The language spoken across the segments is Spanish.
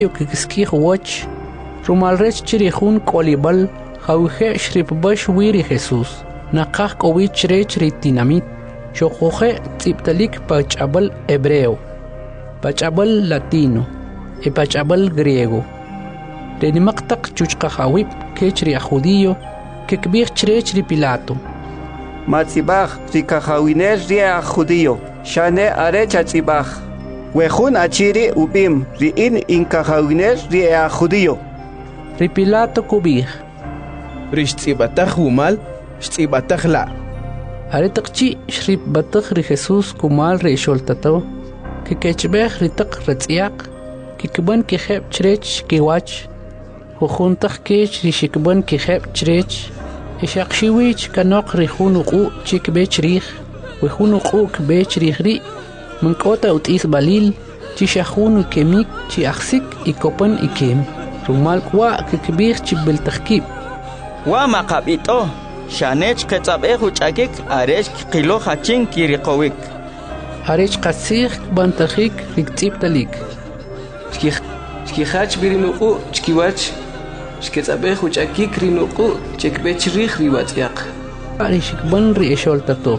كسكي خوش رومال ريش تشريخون كوليبال خوخي شريب باش ويري خيسوس نقاق قوي تشريش ريتيناميت شوخوخي تيبتليك باچابل إبريو باچابل لاتينو باچابل غريغو ريني مقتق چوچقا خويب كيشري أخوديو ككبير تشريش ري بيلاتو ماتسيباخ ريكا خوينيش ري أخوديو شاني أريچا تسيباخ ويخون أچيري وبيم ريين إنكا خوينيش ري أخوديو ري بيلاتو كوبيخ ريش تسيباتخ ومال شتسيباتخ لا أريتقشي شريب بطخ ري خيسوس كومال ري شولتتو كي كيشبيخ ري تق رتسياق كي كبن كي خيب تشريش كي واتش وخون تخ كيش ري شكبن كي خيب تشريش إشاقشيويش كنوق ري خونو قو تشيك بيش ريخ وخونو قو كبيش ريخ ري من كوتا وتقيس باليل تشاخونو كيميك تشي أخسيك إيكوبن إيكيم رومال كوا ككبير تشبل تخكيب وما قابيتو شانيش كتابيخ وچاكيك أريش قيلو خاچين كيري قويك أريش قاسيخ بانتخيك ريكتيب تليك شكي خاچ بيرينوقو شكي واتش شكي تابيخ وچاكيك رينوقو چك بيش ريخ ريواتياق أريشك بن ري إشولتتو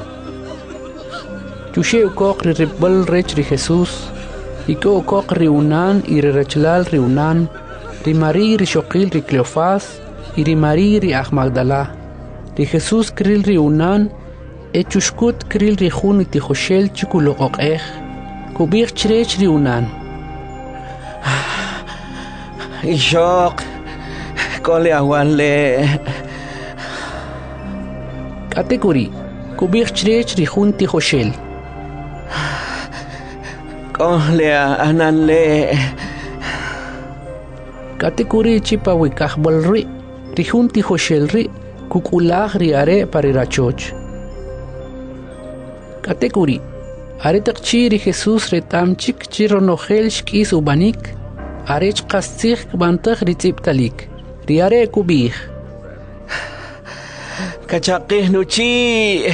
چوشي وكوق ري ربل ريش ري خيسوس إيكو وكوق ري ونان إيري رجلال ري ونان ري ماري ري شوقيل ري كليوفاس إيري ماري ري أخ مغدلا ري خيسوس كريل ري ونان چوشكوت كريل ري خون تي خوشيل چكو لقوق إخ كوبيخ چريش ري ونان إشوق كولي أهوان لي كاتيكوري كوبيخ چريش ري خون تي خوشيل كولي أهنان لي كاتيكوري چيپا ويكاخبل ري ري خون تي خوشيل ري كوكولاخ ري أري پاري راچوچ كاتيكوري أري تقچي ري خيسوس ري تامچيك چي رونوخيل شكيس وبانيك أريچ قاستيخ بانتخ ري تيبتاليك ري أري كوبيخ كچاقيه نوچي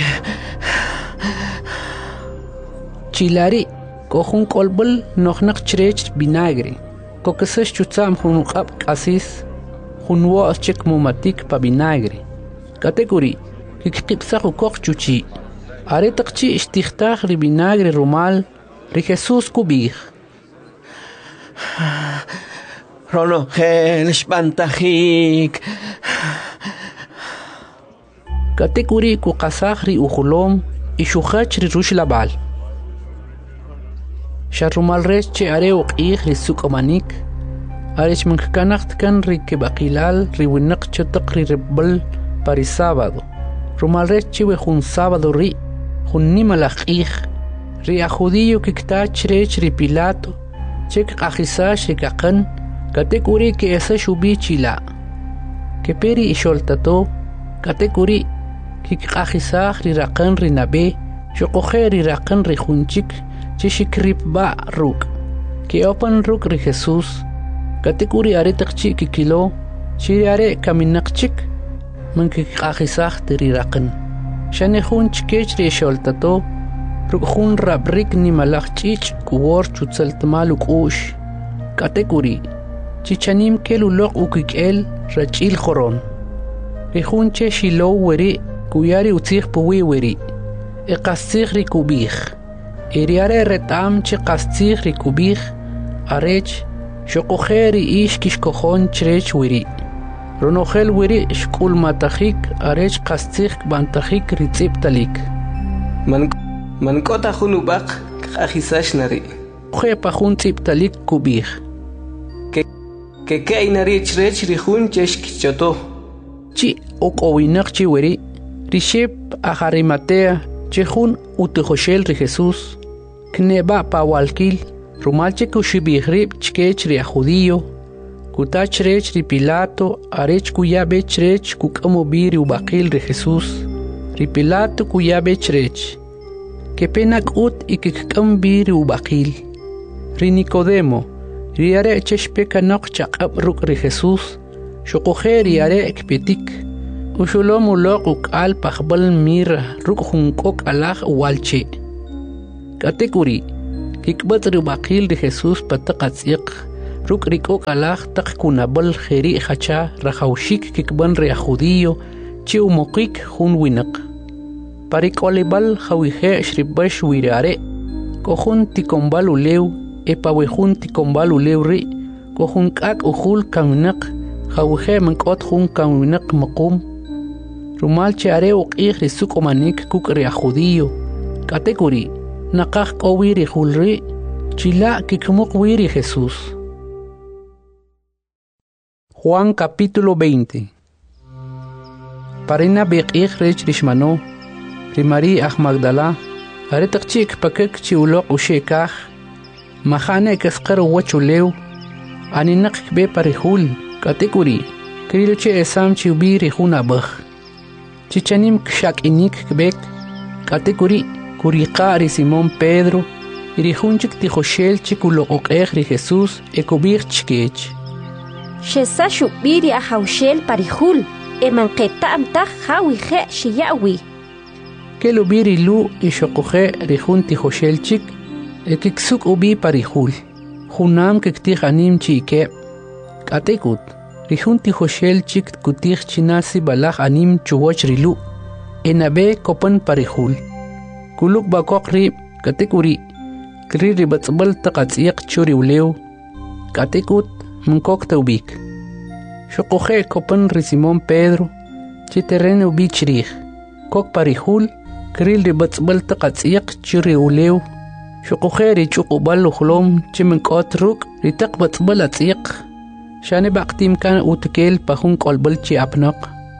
چيلاري كوخون كولبل نوخنق چريچ بيناغري كوكسش چوتسام خونو قاب قاسيس خونو أسچك موماتيك با بيناغري كاتيكوري كيكيبساخو كوخ چوچي أري تقچي اشتيختاخ ري بيناغري رومال ري خيسوس كوبيخ رونو خيلش بانتخيك كاتيكوري كو قاساخ ري أخولوم إشوخاچ ري روش لابال شاررومال ريش چي أري وقيخ ري سوق أمانيك أريش من كانخت كان ري كباقيلال ري ونق چتق ري ربل باري سابادو رومال ريش چي وخون سابادو ري خوني ملاقيخ ري أخوديو كيكتاچ ريش ري بيلاتو چك أخيساش ري كاقن كاتيكوري كي اساشو بي چيلا كبيري إشولتاتو كاتيكوري كيك أخيساخ ري راقن ري نبي شقوخي ري راقن ري خونچيك چشي كريب با روك كي اوبن روك ري خيسوس كاتيكوري أري تقچي كي كيلو شيري أري كامينقچيك من كيك أخيساخ تري راقن شاني خون چكيچ ري إشولتاتو روك خون رابريك ني ملاخ چيچ كوور چوتسلتمالو كوش كاتيكوري چيچانيم كيلو لوق وكيكيل رجيل خورون ريخون چه شيلو وري كوياري وتيخ بوي وري اقاستيخ ري كوبيخ إرياري رتام چه قاستيخ ري كوبيخ أريج شقو خيري إيش كيشكوخون چريچ وري رونوخيل وري شكول ماتخيك أريج قاستيخ بانتخيك ري تيب تليك من كوتا خونو باق أخيساش ناري خي باخون تيب تليك كوبيخ كي ناري چريچ ريخون چش كيشتو چي اوكوينق چي وري ريشيب أخاريماتيا چخون وتخوشيل ري خيسوس كنبا باوالكيل رومالچه كوشيبيخريب چكيچ ري أخوديو كوتا چريچ ري بيلاتو أريچ كويا بي چريچ كوكمو بيري وباقيل ري خيسوس ري بيلاتو كويا بي چريچ كبيناك اوت إككم بيري وباقيل ري نيكوديمو ري أري چشبكا نقچق أبروك ري خيسوس شقو خير أري اكبتيك وشلوم لوق وقال بخبل مير روك خنقوك ألاخ والشي كاتيكوري كيكبت رباقيل دي خيسوس بتقاتيق Ruk rikok alaj tak kunabal kheri khacha rahawshik kikban rea judío chi umokik hun winak. Parik olibal khawihe shribash wirare. Kohun tikombal ulew epawehun tikombal ulew ri. Kohun kak uhul kaminak khawihe mankot hun kaminak makum. Rumal chare uqih risuk omanik kuk rea judío. Kategori nakak owiri hulri chila kikmuk wiri Jesús. Juan capítulo 20. Parina biqih rech rishmano, primari ach Magdala, aretakchik pakek chiulok ushekah, mahane kaskar wachulew, aninak be parihul, kategori, kriloche esam chiubi rihuna bakh. Chichanim kshak inik kbek, kategori, kuriqa Simón Pedro, irihunchik tijoshel chikulok ri Jesús ekobir chkech. Shesa shubiri a haushel parihul, emanqeta amta hawihe shiyawi. Que lo biri lu y shokoje rihunti hoshelchik, ekiksuk ubi parihul. Hunam kektih anim chike. Katekut, rihunti hoshelchik kutih chinasi balach anim chuwach rilu. Enabe kopan parihul. Kuluk bakok rib, katekuri. Kri ribatzbal takatsiyak churi uleu. Katekut, Mkok taubik. Shokoje kopan Simón Pedro, chiterren ubi chirih. Kok parihul, kril ribatzbal takatsiyak chiri uleu. Shokoje richuk ubal uhlom, chimenkot ruk, ritak batzbal atsiyak. Shane baktim kan utkel pahun kolbal chi apnak.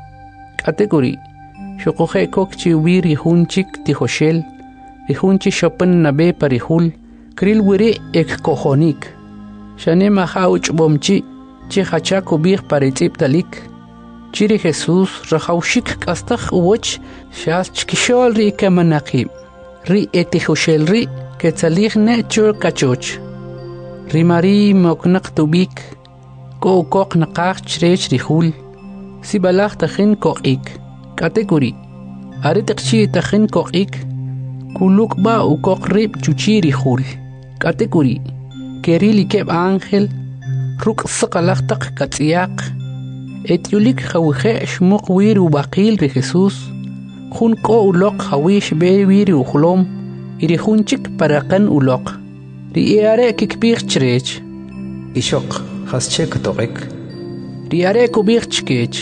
Kategori. Shokoje kok chi ubi rihunchik tihoshel. Rihunchi shopan nabe parihul, kril wiri ek kohonik. Shane mahauch bomchi, chi hachako bir paritip talik. Chiri Jesús rahaushik kastak uwach, shas chkishol ri kamanakib. Ri etihoshel ri, ketzalich ne chur kachoch. Ri mari moknak tubik, ko ukok nakach chrech rihul. Si balach tachin kokik. Kategori. Aritakchi tachin kokik. Kuluk ba ukok rib chuchi rihul. Kategori. Kerili keb ángel, ruk sakalaktak katsiyak, etiulik hawihe shmuk wiru bakil ri Jesús, hun ko ulok hawish be wiri uhlom, iri hunchik parakan ulok, ri iare kikbir chrech. Ishok, hasche katorik. Ri iare kubir chkech.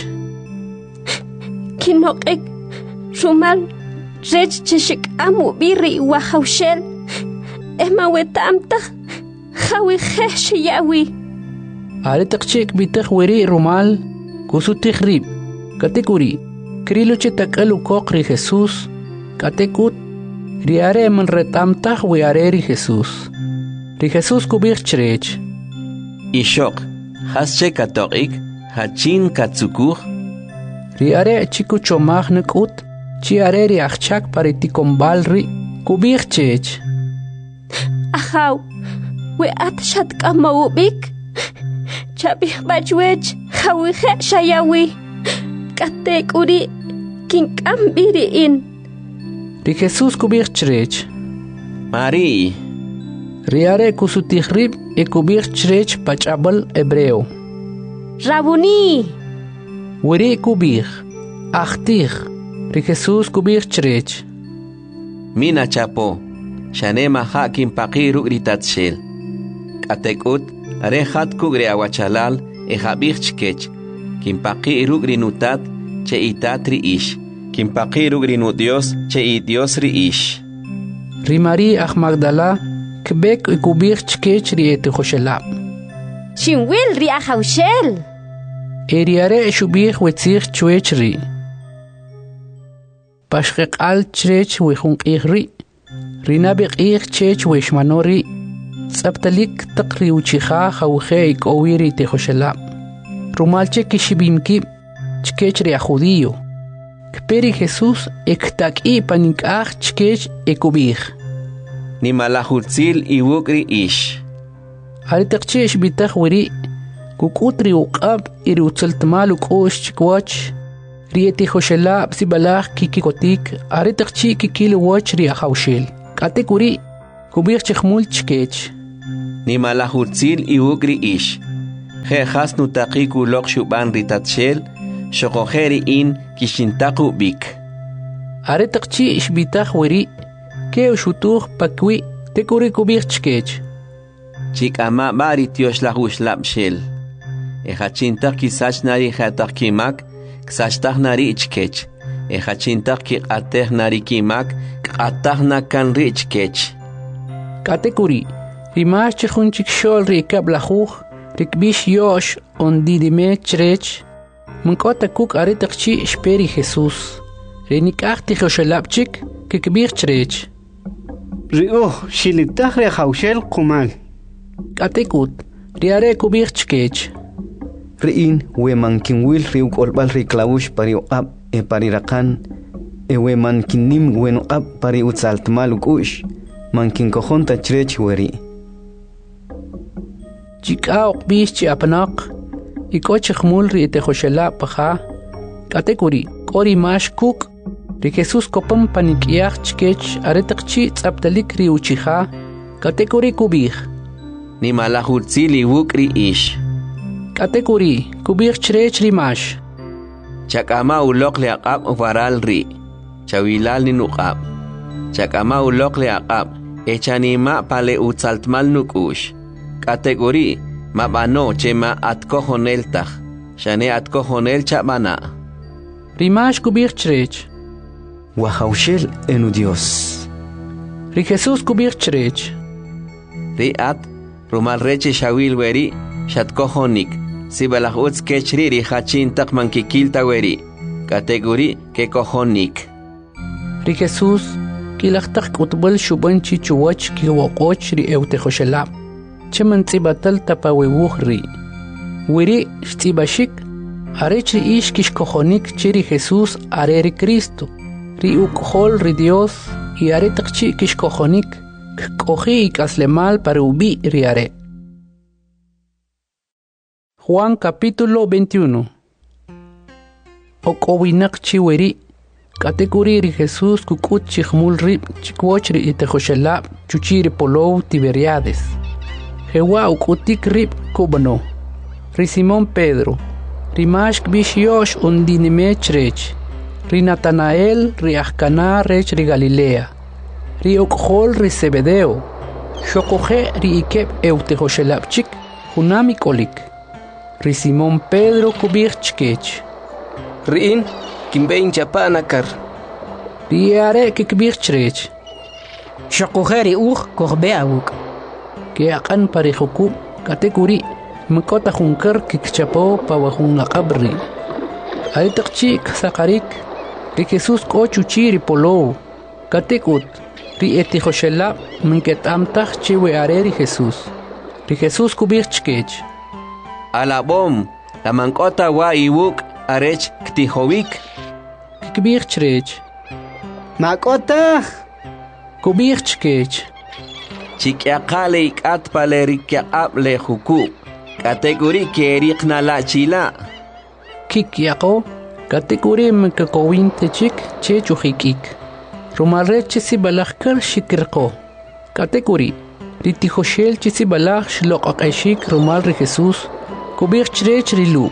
Kinokek, rumal, rech cheshik amu biri wahaushel, ema wetamta. Hawihe shiyawi. Aritakchik bitach wiri rumal, kusutik rib. Kategori. Kriloche takalu kokri Jesús. Katekut. Riare man retamtach wiare ri Jesús. Ri Jesús kubir chrech. Ishok. Hasche katorik. Hachin katsukur. Riare chiku chomach nekut. Chiare ri achchak paritikombal ri. Kubir chech. Ahaw. We atshat kamawubik. Chabih bajwej hawihe shayawi. Katek uri kinkam biriin. Ri Jesús kubir chrech. Mari. Riare kusutihrib e kubir chrech pachabal hebreo. Rabuni. Wiri kubir. Achtir. Ri Jesús kubir chrech. Mina chapo. Shanema hakim pakiru gritatshel. Atekut, arehat kugre awachalal, ehabich chkech, kimpaki rugri nutat, che itatri ish, kimpaki rugri Dios, che i Dios ri ish. Rimari ach Magdala, kbek ikubich chkech ri etihoshelab. Chinwil ri ahaushel. Eriare shubich wetzich chwech ri. Pashkek al chrech wechunk ri. Rinabik chech weshmanori. Tsabtalik takri uchiha hawhe ik owiri tehoshelab. Rumalche kishibimki chkech ria judío. Kperi Jesús ektak panik chkech ekubir. Ni malahurtzil iwukri ish. Haritakchesh bitach wiri. Kukutri uqab iri utzaltmaluk osh chikwach. Rieti hoshelab sibalach kikikotik. Haritakchi kikilu wach ria hawshel. Katekuri kubir chkhmul chkech. ni malahutzil iwukri ish. Jejas nutakiku lok shuban ritatshel, shokojeri in kishintaku bik. Are takchi ishbitach weri, ke ushutuch pakwi, tekuri kubich chkech. Chik ama bari tiosh lahush lapshel. Ejachintak kisach nari jatak kimak, ksachtak nari ichkech. Ejachintak ki ateh nari kimak, atah na kan ri ichkech. Katekuri, rimash chihunchik shol rikab lahuch, rikbish yosh on didime chrech, Mankota kuk are takchi speri Jesus. Renik achti joshelapchik, kikbir chrech. Rio, shilitach re haushel kumal. Katekut, riare kubir chkech. Riin, we mankin wil riuk olbal riklaush pari ab e parirakan, e we mankinim wenu ab pari utsaltmaluk ush, mankin kojonta chrech weri. Chikaok bishi apanak, ikoche khmul ri te joshela paja, katekuri, kori mash kuk, ri Jesus kopam panikiach chkech aretakchi tzaptalik ri uchiha, katekuri kubir. Ni malahutzili wukri ish. Katekuri, kubir chrech rimash. Chakama ulok le aqab varal ri. Chawilal ni nuqab. Chakama ulok le aqab. Echanima pale utsaltmal nukush. Katekuri, mabano chema atkojonel taj. Shane atkojonel chabana. Rimash kubir chrech. Wahaushel enu Dios. Ri Jesus kubir chrech. Ri at rumal reche shawil weri. Shatkohonik, si balahutz kechri ri hachin takman kikilta weri, kategori ke kohonik. Ri Jesus, kilachtak utbol shuban chichuwach ki wakoch ri eute joshelab, cheman tzibatal tapawewuch ri. Weri stzibashik, arech ri ish kish kohonik chiri Jesus are ri Cristo, ri ukhol ri Dios, y are takchi kish kohonik, kohi ikaslemal para ubi ri are. Juan capítulo 21. Okowinak chiweri, katekuri ri Jesus kukut chikhmul rib chikwochri itejoshelab chuchiri polou Tiberiades. Jewa ukutik rib kubano. Ri Simón Pedro, ri mashk bishyosh undinime chrech. Ri Natanael ri Ahcana rech ri Galilea. Ri okhol ri Zebedeo. Shokoje ri ikeb eutejoshelab chik, hunami kolik. Ri Simón Pedro kubir chkech. Riin, kimbein chapanakar. Ri are kikbir chrech. Shokujeri korbe awuk. Ke akan parihuku katekuri mkota hunkar kikchapo pawahun akabri. Ay takchi ksakarik. Ri Jesus ko chuchiri polo. Katekut. Ri etijoshela mnketamtach chiwe are ri Jesus. Ri Jesus kubir chkech. Alabom, la mankota wa iwuk arech ktihowik. Kikbir chrech. Makota. Kubir chkech. Chikyakale ikat palerikyab le huku. Kategori kerik na la chila. Kikyako, kategori mkakowin techik chechujikik. Rumalre chisi balakar shikirko. Kategori, ritijoshel chisi balak shlokakashik rumal ri Jesus. Kubir chrech rilu.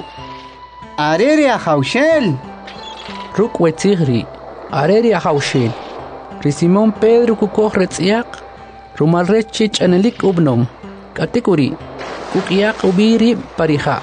Arere a haushel. Ruk wetzigri. Arere a haushel. Ri Simón Pedro kukoh retziak. Rumal rechich anelik ubnom. Kategori. Kukiak ubiri pariha.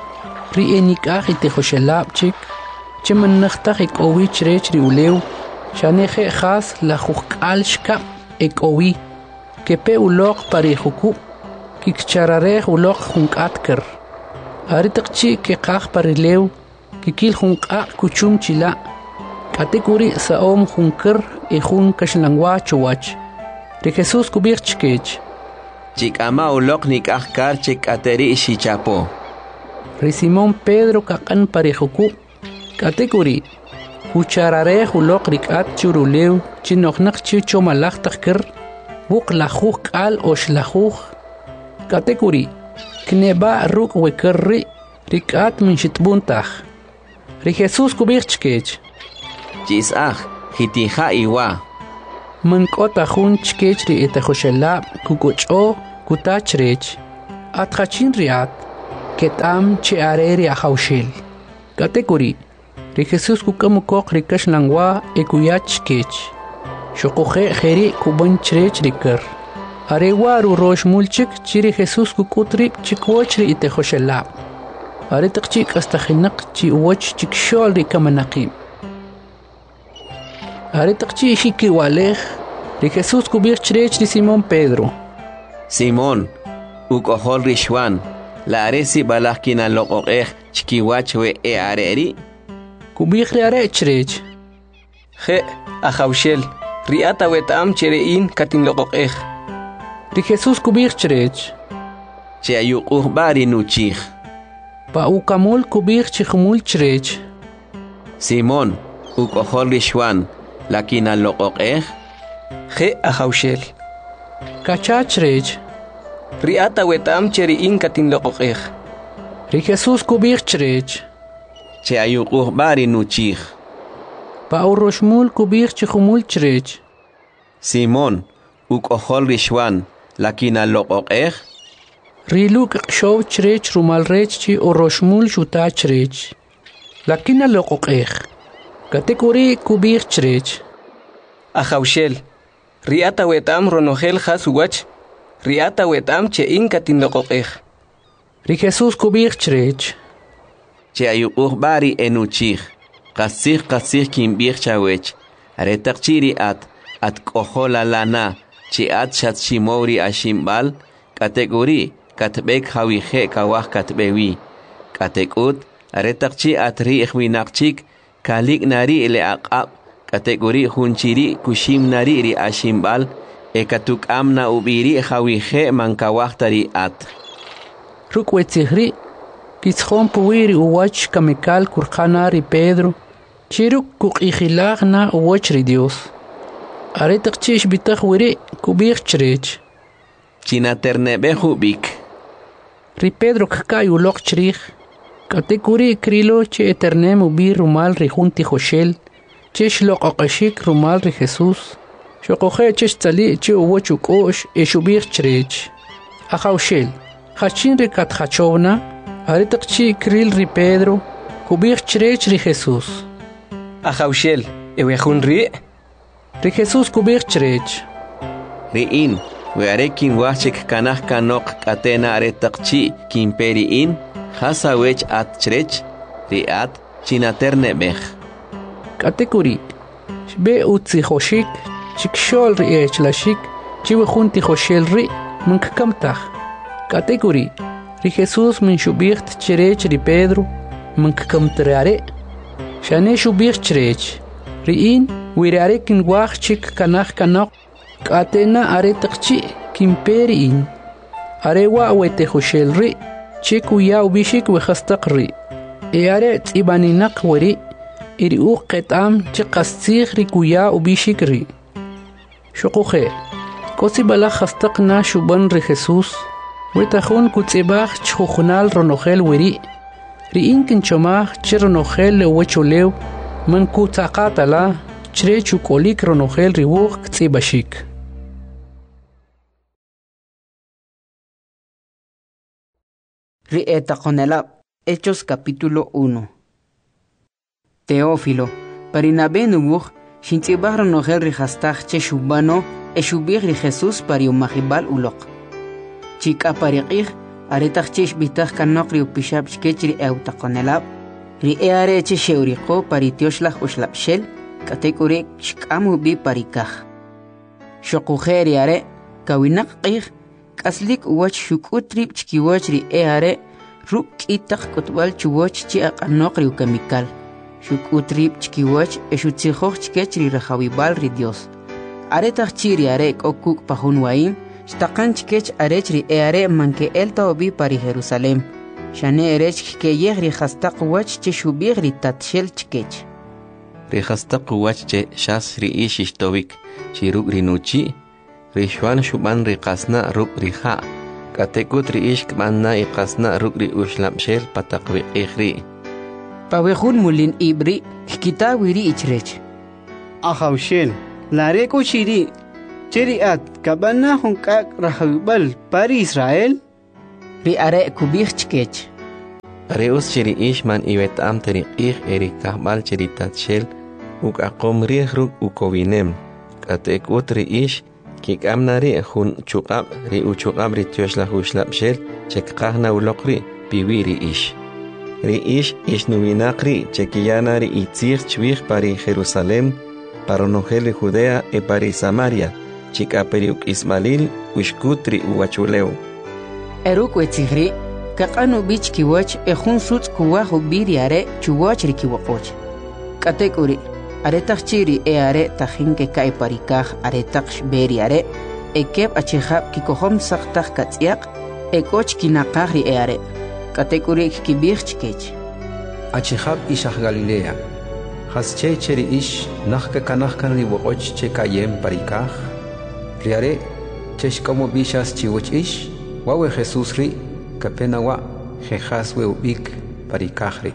Ri enikah itejoshelab chik. Cheman nachtach ek owi chrech ri uleu. Shaneje khas la jukal shkap ek owi. Kepe ulok parihuku. Kikcharare ulok junkatker. Aritakchi ke qaq parileu, kikil junqa kuchum chila. Katekuri saom junkar e jun kashlangwa chuwach. Ri Jesus kubir chkech. Chikama ulok nikah kar chik ateri shichapo. Ri Simón Pedro kakan parihuku. Katekuri. Hucharare ulok rikat churuleu, chinoknak chicho malak takir. Buk lajuk al osh lajuk. Katekuri. Kneba ruk wekerri rikat min shitbuntach. Ri Jesus kubir chkech. Chisach, hitija iwa. Mankota jun chkech ri etejoshelab kukucho kutachrech atkhachin riat ketam che areri ahaushel kategori ri Jesus kukamukok rikash langwa ekuyach kech shokoje kheri kubanchrech rikar arewaru rosh mulchik chiri Jesus kukutri chikwochri itehoshelab are taqchik astakhinaq chi woch chikshol rikamanaqim are taqchi shiki walej ri Jesus kubir chrech ri Simón Pedro Simón ukohol rishwan la aresi balakina loqoqej chkiwach we areri kubir are chrech Je ahaushel riata wetam cherein katin loqoqej ri Jesus kubir chrech che ayuqu bari nuchich pa ukamul kubir chikhmul chrech Simón ukohol rishwan lakina loqoqej Je ahaushel kachachrech riata wetam cherein katin loqoqej ri Jesus kubir chrech che ayuqu bari nuchich pa uroshmul kubir chikhmul chrech Simón ukohol rishwan lakina loqoqej riluk show chrech rumal rech chi uroshmul shuta chrech lakina loqoqej kategori kubir chrech ahaushel riata wetam ronogel khasuwach riata wetam chein katin loqoqej ri Jesus kubir chrech che ayuqu bari enuchich qasih kimbir chawech are taqchiri at kohola lana chi at shat shimori ashimbal kategori katbek hawije kawah katbewi katekut are taqchi at ri ikhwinaqchik kalik nari ile aqab kategori hunchiri kushim nari ri ashimbal ekatuk amna ubiri hawije mankawahtari at rukwetsihri kitkhom puwiri uwach kamikal kurkhana ri Pedro chiruk kuqikhilagna uwach ri Dios are taqchish bitakh wiri kubir chrech chinaterne behubik ri Pedro kkayu loq chrich kategori krilo che eternem ubir rumal ri junti joshel chesh loqaqashik rumal ri Jesus shoqoje chesh tsali che uwach ukosh eshubir chrech ahaushel hachin ri katkhachovna are taqchi kril ri Pedro kubir chrech ri Jesus ahaushel ewejun ri Jesus kubir chrech riin we are kin wachik kanah kanok katena are taqchi kimperiin hasawech at chrech riat chinaterne bech kategori shbe utzi khoshik chikshol ri echlashik chiwe junti khoshel ri munkamtah kategori ri Jesus min shubirt chrech ri Pedro munkamtrare shane shubir chrech riin wirare kin wach chik kanah kanok katena are taqchi kimperiin are wa wete khoshel ri chiku ya ubishik we khastaqri are tibaninaq wari iri u qetam chiqastigh ri kuya ubishik ri shuqoje kosi bala khastaqna shuban ri Jesus wetahun kutsibach chkhunal ronogel wiri ri inkin chomach chironogel wecholew man kutaqatala chrechu kolik ronogel ri wuq tsibashik Rieta Conelab, Hechos capítulo 1. Teófilo, Parinabé nubuj, Shintibar nogel rihastach cheshubano, Eshubir ri Jesús pariumahibal ulok. Chika pariqih, aretach chesh bitach kanokri upishab chkechri euta Conelab, ri eare chesheurico paritioslach uslapshel, katekure shkamu bi parikach. Shokujeri are, kawinaqih, kaslik uwach shukutrip chkiwach ri eare ruk itak kutbal chuwach chi aqanokri ukemikal shukutrip chkiwach eshutsikhokh chkech ri rahawibal ri Dios are tachiri are kokuk pahun wain shtaqan chkech arech ri eare manke elta obi pari Jerusalem shane erech ke yegri khastaq wach chi shubig ri tatshel chkech ri khastaq wach che shas ri ishishtovik chiruk ri nuchi Rishwan shuban ri qasna ruk ri kha katekut ri ishk manna i qasna ruk ri ushlapshel pataqwi ikhri pawejun mulin ibri kita wiri ichrech ahaushel lare ko shiri Chiriat kabana hunkak rahawibal pari Israel. Ri are kubich chkech. Areus chiri ishman iwet am teriqih erikahbal chiritat shel uk akom riehruk ukowinem. Katek utri ish kik amnari hun chukab ri uchukab ri tioshlah ushlab shel chekqahna ulokri piwiri ish. Ri ish nuvinakri chekiyana ri itzir chwih pari Jerusalem paronogel Judea e pari Samaria chikaperi uk Ismail ushkutri uwachuleu. Eruk wetzihri kakanu bich kiwach ehun suts kuwahu biriare chuwach rikiwakoch. Katek uri aretach chiri are tajinke kai parikaj aretach beriare ekeb achihab kikohom saktach katsiak ekoch kinakari are. Katek uri kibich chkech. Achihab ishach Galilea. Hasche cheri ish nachka kanachkan riwoch chekayem parikaj. Riare cheshkomo bishas chiwoch ish. Wawe Jesús ri kapenawa jejas we ubik parikajri.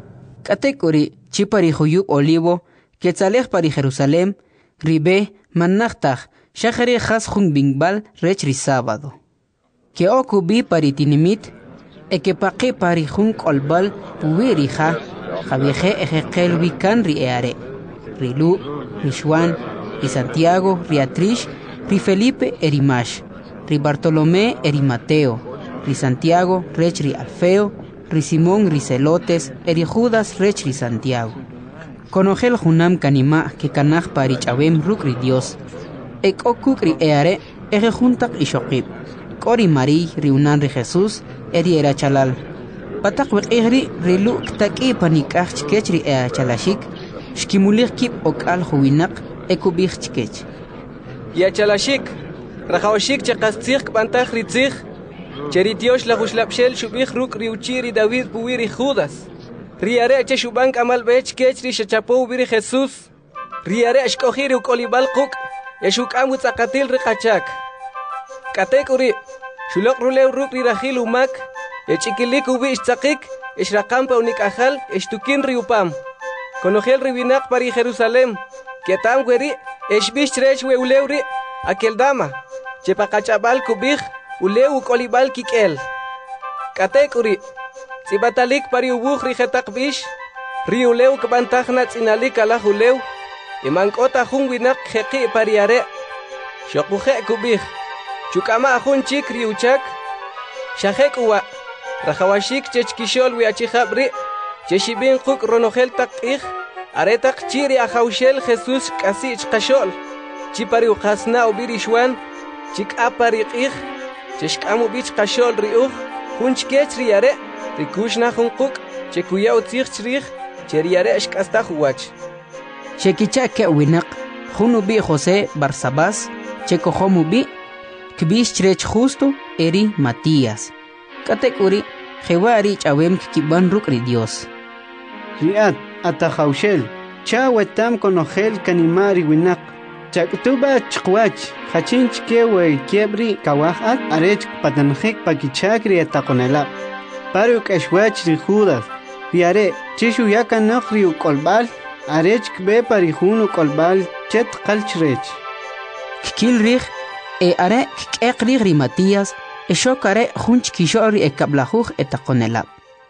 Katekuri chipari huyub olivo ketzalej pari Jerusalem ribe manachtaj shachari jas jun bingbal rechri sábado. Que okubi pari tinimit ekepaqi pari jun kolbal puwirija javieje ejekel wikan ri eare. Rilu, Rishwan, ri Santiago, ri Atrish, ri Felipe erimash. Ri Bartolomé eri Mateo, ri Santiago rech ri Alfeo, ri Simón ri Celotes, eri Judas rech ri Santiago. Conogel junam kanima que kanaj pari chavem ruk ri Dios. Ek okuk ri eare ege juntak ishokib. Kori Mari ri unan ri Jesús eri era chalal. Patak wekihri ri luk taki panikaj chkech ri ea chalashik. Shkimulik kip okal huwinak ekubich chkech. Ya chalashik. Rajawashik chaqastzig kbantaj ritzig cheritiosh la gushlabshel shubich ruk riuchiri David puwiri Judas riare che shubank amal bech kech ri shachapo ubiri Jesús riare ashkohiri ukolibal quk yashukam utzaqatil riqachak katek uri shulok rulew ruk ri rajil umak yachikilik ubi ishtzaqik ishraqampa unikajal ishtukin riupam konogel ribinak pari Jerusalem ketam weri eshbish trech we ulewri akeldama chepaqachabal kubij uleu kolibal kikel katek uri sibatalik pari ubuj ri jetaq bish ri uleu kbantajna tsinalik ala uleu imankota jun winak jeqi pariare shokuje kubij chukama jun chik ri uchak shajek uwa rajawashik chechkishol wi achijabri cheshibin quk ronogel taqij aretaq chiri ajawshel Jesús kasi qashol chipari uqasna ubirishwan chik apari qih chishkamu bich qashol riuj junchkech riare rikushna junquk chekuya utzig chrij cheriare ashkasta huwach Chekicha ke winak junu bi José Barsabás chekohomu bi kbish chrech justo eri Matías katekuri jewari chawem kiban ruk ri Dios Riat atajaushel chawetam konogel kanimari winak Chaktuba chkwach hachinch kewe kiebri kawahat arech patanjik pakichakri atakonela Paruk ashwach ri Judas riare chishu yakanok ri kolbal arech kbe parihunu kolbal chet qalchrech Kikilrich are kekrir ri Matías eshokare junch kishori ekablajuj etakonela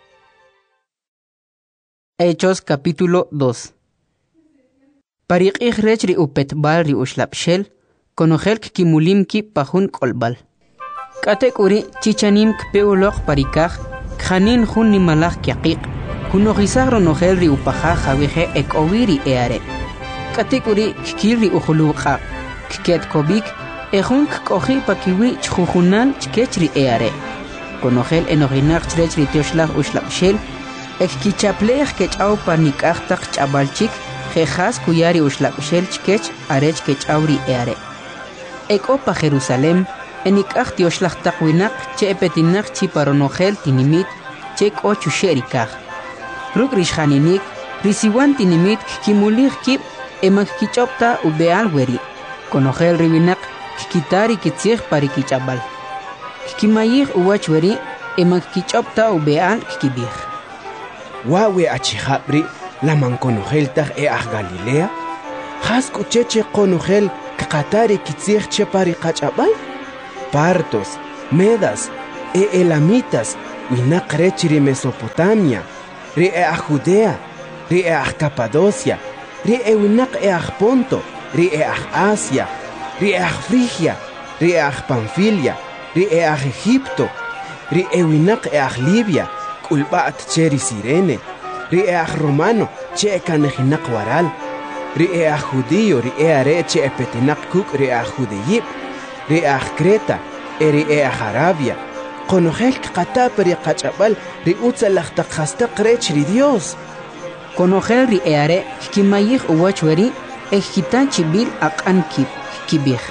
Hechos capítulo 2 Pariqih rech ri upetbal ri ushlabshel konogel kimulim ki pajun kolbal katekuri chichanim kpeuloq parikaj khanin jun nimalaj kyaqiq kunogizag ronogel ri upaja jaweje ekowiri eare katekuri kiri ujuluqa ket kobik ejun koji pakiwi chjujunal chkech ri eare konogel enoginaq chrech ri tioshlag ushlabshel ekkichaplej kechaw panikaj taq chabalchik Jejas kuyari ushlabshel chkech arech kechawri eare. Ekopa Jerusalem enikaj tioshlag taqwinak che epetinak chiparonogel tinimit chek ochu sherikaj. Ruk rishjaninik risiwan tinimit kimulig kip emak kichopta ubeal weri. Konogel ribinak kikitari kitzig pari kichabal. Kimayig uwach weri emak kichopta ubeal kikibig. Wawe achijabri Laman konogel tag e Galilea, has kucheche konogel qatari kitzig che pari qach'abay partos medas elamitas winaq rechri Mesopotamia ri Judea ri Capadocia ri winaq Ponto ri Asia ri Frigia ri Panfilia ri Egipto ri winaq Libia kulba'at cheri Sirene ri Romano che kanejinaq waral ri judío ri are che petinaq kuk ri judeyib ri Creta ri Arabia konojel qata peri qach'abal ri utzalaqtaq qastaq rech ri Dios konojel ri are kimayij uwachweri ejitan chibil aq'an kibij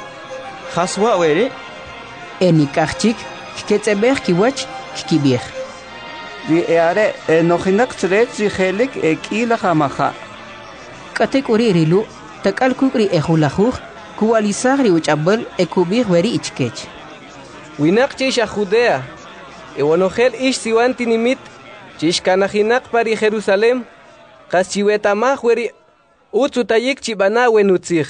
haswa weri enikachik ketzebej kiwach kibij ri are nojinaq tzrech ri jelik k'ila jamaja katek uri rilu takal kukri ejulajuj kuwalisag ri uchabal ekubij weri ichkech winaq chish Judea ewanojel ish siwanti nimit chish kanajinaq pari Jerusalem qas chiwetamaj weri utzutayik chibana wenutzij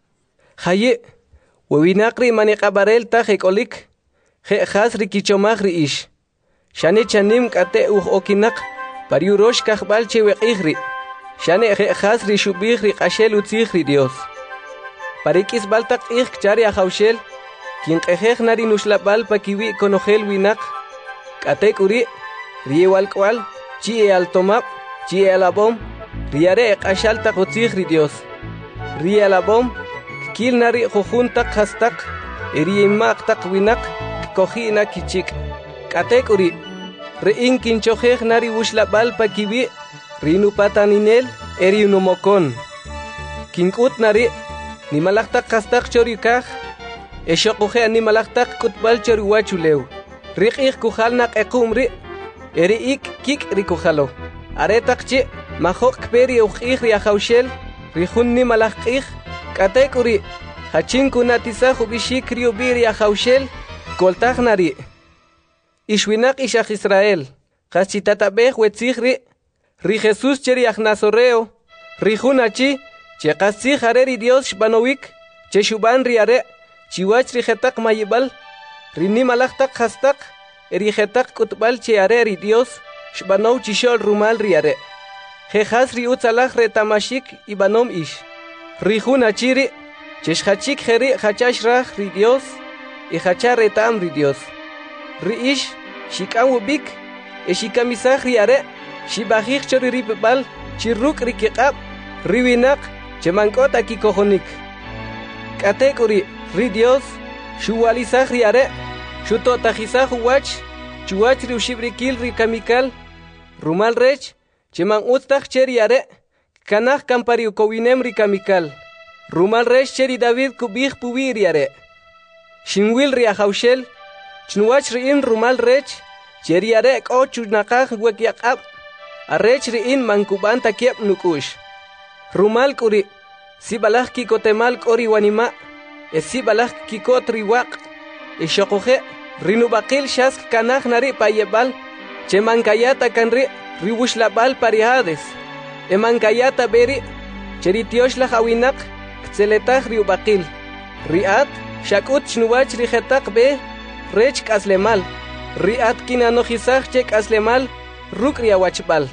haye winaq ri maniqabarel taj ekolik je'jas ri kichomaj ri ish shane chanim k'ate uj okinaq pari urosh kajbal cheweq'ij ri shane je'jas ri xub'ij ri q'axel utzij ri Dios pari k'isb'al taq q'ij kchari ajawxel kinq'ejej nari nuxlab'al pakiwi' konojel winaq k'atek uri ri ewalk'wal chi altomab chi alabom ri are q'axal taq utzij ri Dios ri alabom kil nari jujun taq qastaq ri imaq taq winaq kojina kichik k'atek uri ri'in kinchojej nari wuxlab'al pakiwi' ri nupataninel eri numokon kink'ut nari nimalaj taq qastaq chori kaj exoquje nimalaj taq k'utb'al chori wachulew riq'ij kujal naq'equm ri eri ik kik' ri kujalo are taq chi majoq kperi ujq'ij ri ajawxel ri jun nimalaj q'ij k'atek uri hachin kunatisaj ub'ixik ri ub'i ri ajawxel koltaj nari ixwinaq ixaj Israel qas chitatab'ej wetzij ri Jesús cheri aj Nazoreo ri jun achi che qas tzij are ri Dios xb'anowik che xub'an ri are chiwach ri jetaq mayib'al ri nimalaj taq qastaq ri jetaq k'utb'al che are ri Dios xb'anow chixol rumal ri are jejas ri utzalaj retamashik ib'anom ish ri jun achi ri che xjachik jeri jachax raj ri Dios y jachar retam ri Dios ri ish xik'an wub'ik xikamisaj ri are xib'ajij chori ri pib'al chiruk' ri kiq'ab' ri winaq che mank'ot akikojonik k'atek uri ri Dios xuwalisaj ri are xuto'tajisaj uwach chuwach ri uxib'rikil ri kamikal rumal rech che man utz taj che ri are kanaj kan pari ukowinem ri kamikal rumal rech che ri David kub'ij puwi' ri are xinwil ri ajawxel chnuwach ri'in rumal rech che ri are k'o chunaqaj wekyaq'ab' arrech ri'in mankub'an takieb' nuk'ux rumal k'uri sib'alaj kikotemal k'o ri wanima' sib'alaj kikot ri waq' xoquje ri nub'aqil xask kanaj nari' payeb'al che mankayata kan ri wuxlab'al pari Hades mankayata beri che ri tioxlaj awinaq ktzeletaj ri ub'aqil ri'at xak'ut xnuwach ri jetaq be rech k'aslemal ri'at kinanojisaj che k'aslemal ruk' ri awachb'al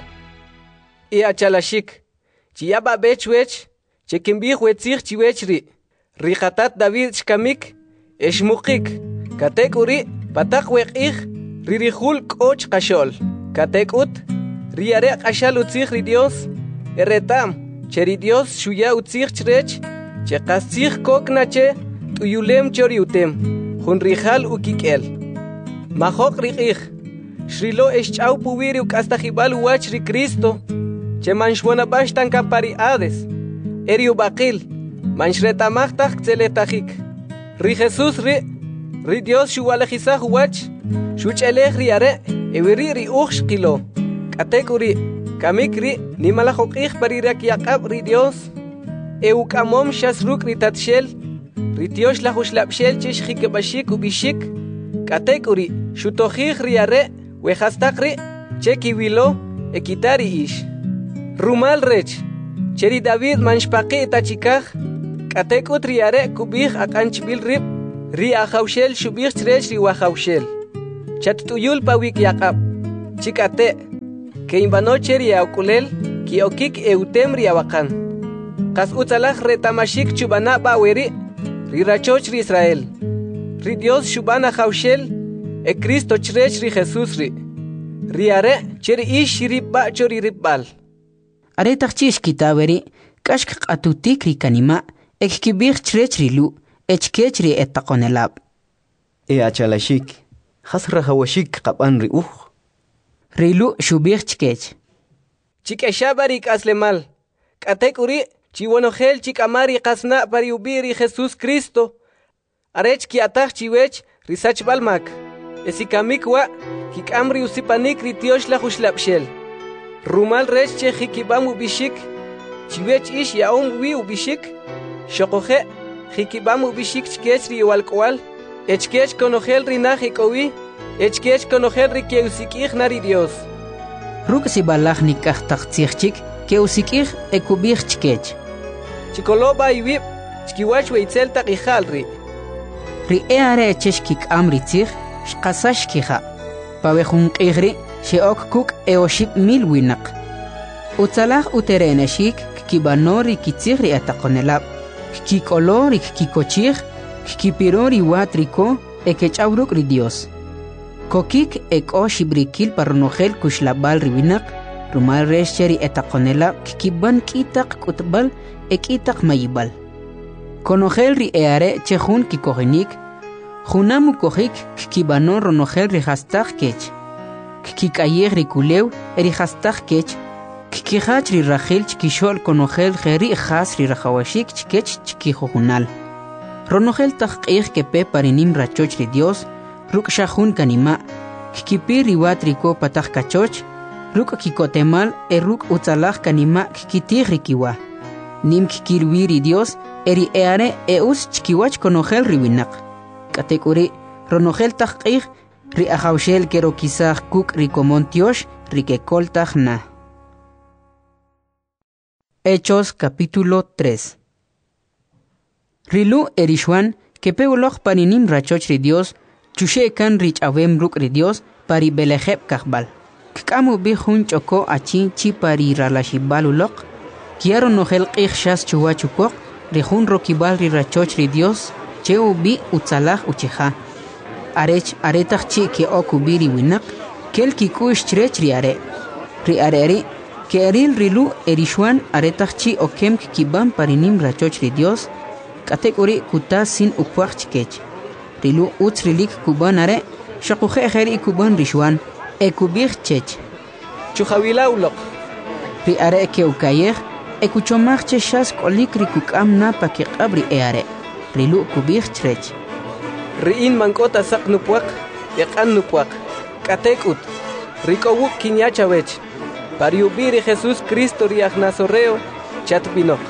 y achalaxik chiyaba bech wech che kimbij wetzij chiwech ri jatat David xkamik exmuqik katek uri pataq weq'ij ri jul k'och qashol katek ut ri are q'axal utzij ri Dios eretam che ri Dios xuya utzij chrech che qas tzij kokna che t'uyulem chori utem jun rijal ukik'el majoq riq'ij xrilo exch'aw puwiri uk'astajib'al uwach ri Cristo che manxwonab'ax tan kapari Hades eri ub'aqil manxretamaj taj ktzeletajik ri Jesús ri Dios xuwalajisaj uwach xuch'elej ri are ewiri ri uj xqilo k'atek uri kamik nimalaj uq'ij pari rakyaq'ab' ri Dios uk'amom xas ruk' ri tatxel ri tioxlaj uxlab'xel che xjikib'axik ub'ixik k'atek uri xutojij ri are wejastaq che kiwilo ekitari ish rumal rech che ri David manxpaqi' tachikaj Katekut riare kubih akanchbil rib. Ri ahaushel shubih trech ri wahaushel. Chatutuyul pawik yakab. Chikate. Que imbanoche ri aukulel. Ki okik eutem ri awakan. Kas utalach retamashik chubana baweri. Ri rachoch ri Israel. Ri Dios shubana haushel. E Cristo trech ri Jesus ri. Riare cheri ish ribba chori ribbal. Are tachchish kitaweri. Kashk atutik ri kanima. Ekibir trech ri lu. Echkechri etakonelab. Achalashik. Hasra hawashik qaban ri Rilu shubir chkech. Chikeshabarik aslemal. Katekuri chiwonogel chikamari kasna pari ubiri Jesus Cristo. Arech ki atach chiwech risach balmak. Esikamikwa kikamri usipanik ritiosh la hushlapshel. Rumal rech che hikibam ubishik. Chiwech ish yaum wi ubishik. Shokoje Hikibam ubishik chkech ri walkwal. Echkech konogel rinaj ikowi. Echkech konogel ri keusikich nari Dios. Ruk si balach nikach taktsichchik. Keusikich ekubich chkech. Chikoloba iwib. Chkiwach weitzel takijal ri. Ri eare echesh kik amri tzich. Shkasash kija. Pawejun qigri. Sheok kuk eoship mil winak. Utzalach utereneshik. Kibanori kitzich ri atakonelab. Kikolor kikochir, kipirori watriko, ekechauruc ri Dios. Kokik eko shibrikil parnogel kushlabal ribinak, rumal resheri etakonela, kiban kitak kutbal, ekitak mayibal. Konogel ri eare chehun kikohinik, junamu kohik kibanon ronogel ri hastak kech. Kikayer ri kulew eri hastak kech. Kikihach ri Rachel chkishol konogel geri khas ri rajawashik chkech chkijojunal. Ronogel tajqih kepe parinim rachoch ri Dios, ruk shahun kanima, kikipir ri watriko patach kachoch, ruk kikotemal ruk utzalach kanima kikitih ri kiwa. Nim kikirwi ri Dios, eri eare eus chkiwach konogel ri winak. Katekuri, ronogel tajqih ri ajawshel kero kisach kuk ri komontiosh ri kekol tajna. Hechos capítulo 3. Rilu erishuan que peuloch paninim rachoch ri Dios, chushe kan rich avem ruk ri Dios pari belejeb kahbal. Kkamu bi hun choko achi chi pari ralashibalulok, kiaro nogel qih shas chuachukok, ri hun rokibal ri rachoch ri Dios, cheu bi utzalach ucheja. Arech aretach chi ke okubiri winak, kel kikush chrech ri are. Ri areri que eril rilu erishuan aretachchi okem kibam parinim rachoch ri Dios, katekuri kuta sin upuach chkech. Rilu utzrilik kuban are, shakuche ejeri kuban rishuan, ekubich chech. Chuhawila ulok. Ri are ke ukayech, ekuchomach cheshas kolik ri kukam na pakikabri eare. Rilu kubich chrech. Riin mankota sak nupuak, ekan nupuak. Katekut. Rikowuk kinyachawech. Pariubiri Jesus Cristo riach nazoreo, chatbinok.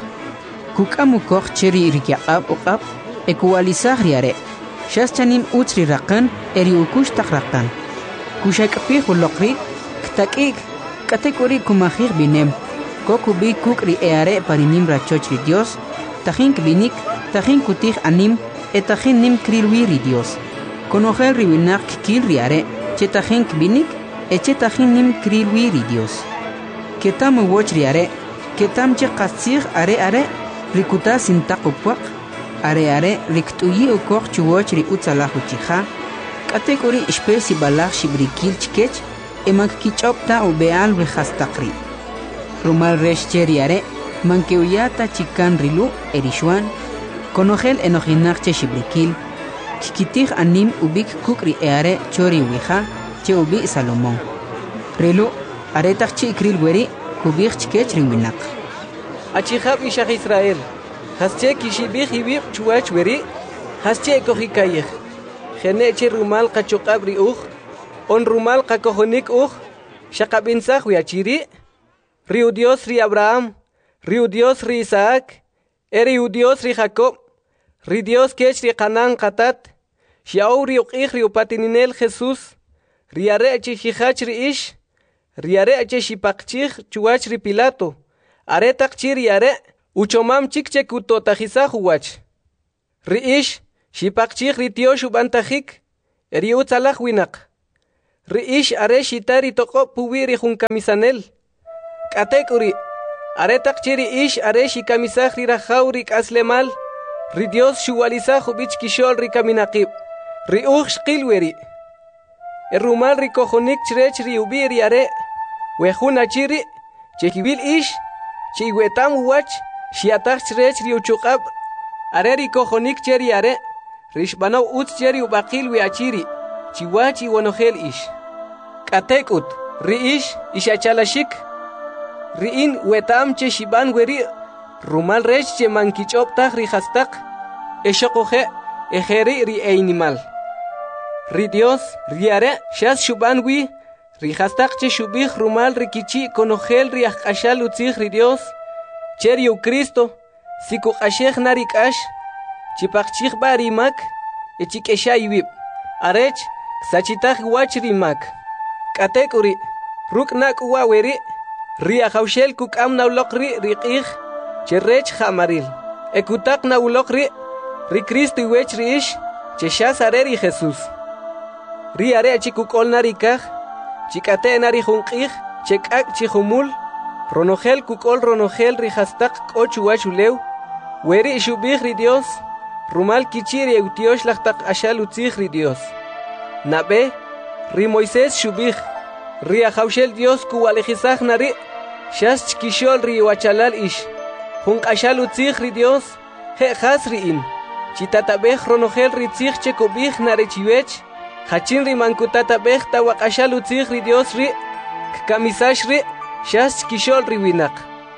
Kukamukok cheri rikiab ukab, ekualizah riare. Shas chanim utri rakan, eri ukush tak rakan. Kushakapih ulokri, ktakik, katekuri kumahir binem. Kokubi kuk ri eare parinim rachoch ri Dios, tajin kbinik, tajin kutih anim, etajin nim krilwi ri Dios. Konogel riwinak kil riare, chetajin kbinik, echetajin nim krilwi ri Dios. Ketam woch riare, ketam che qasir are, rikuta sintakupuak, are, riktuyi ukok chuwoch ri utzalahu chiha, katekuri espesi balach shibrikil chkech, emak kichopta ubeal rihastakri. Rumal reshche riare, mankeuyata chikan rilu erishuan, konogel enojinach shibrikil, kikitih anim ubik kukri eare chori wija, che ubi Salomón. Rilu, aretach chi kril weri, kubich chkech rinwinak. Achihab ishach Israel, hasche kishibich ibib chuach weri, hasche kohikayech. Geneche rumal kachokabri on rumal kakohonik shakabinsach wiachiri, riu Dios ri Abraham, riu Dios ri Isaac, riu Dios ri Jacob, ri Dios kech ri Canaan katat, shiau riu qich riu patininel Jesus, riare chihach ri ish, riare chihipakchich chuach ri Pilato, aretak chiri are, uchomam chik che kutotajisa huwach. Riish, shipakchik ritio shubantajik, eri utzalaj winak. Riish are shitari toko puwiri junkamisanel. Katekuri, aretak chiri ish are shikamisaj rirajauri kaslemal, ridios shuwalizaj ubich kishol rikaminakib. Riuj shqilweri. Erumal rikojonik chrech riubiri are, wejuna chiri, chekibil ish, chiwetam uwach, shiataj chrech riuchukab, are rikojonik cheri are, rishbanaw utz cheri ubakil wiachiri, chiwachi wonogel ish. Katekut, riish, ishachalashik, riin wetam che shiban weri, rumal rech che mankichoptaj rijastak, eshokoje, ejeri ri einimal. Ri Dios, riare, shas shuban wi, rijastak che shubij rumal rikichi konogel riachashal utzij ri Dios, cheriu Cristo, siku ashej narikash, chipachchij barimak, echikesha iwib, arech, sachitaj wach rimak. Katekuri, ruknak uwaweri, riajaushel kukam naulokri riqij, cherech jamaril, ekutak naulokri, ri Cristo iwech riish, cheshas areri Jesús. Riare achikukol narikaj, chikate narijunqij, chekak chihumul, ronogel kukol ronogel rijastak kochuachulew, weri shubij ri Dios, rumal kichiri eutiosh lachtak ashal utzij ri Dios. Nabe, ri Moisés shubij, ri ajaushel Dios kuwalejizaj nari, shas chkishol ri wachalal ish, junk ashal utzij ri Dios, he jas riin, chitatabej ronogel ri tzij chekobij narechiwech, hachin ri mankutata bejta wakashal utzij ri Dios ri, kamisash ri, shas kishol ri winak.